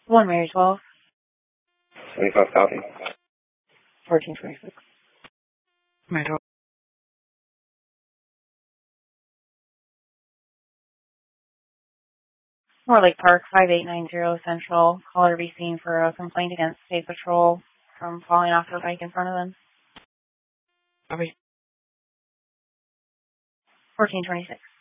1 Mary 12. 25 copy. 1426. Mary 12. Moore Lake Park, 5890 Central. Caller to be seen for a complaint against State Patrol from falling off the bike in front of them. Copy. 1426.